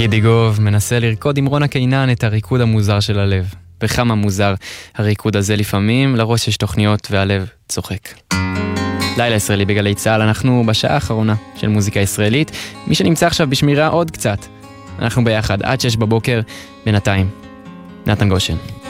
גידי גוב מנסה לרקוד עם רונה קינן את הריקוד המוזר של הלב. וכמה מוזר הריקוד הזה לפעמים, לראש יש תוכניות והלב צוחק. לילה ישראלי בגלי צהל, אנחנו בשעה האחרונה של מוזיקה ישראלית. מי שנמצא עכשיו בשמירה עוד קצת. אנחנו ביחד עד 6 בבוקר, בינתיים. נתן גושן.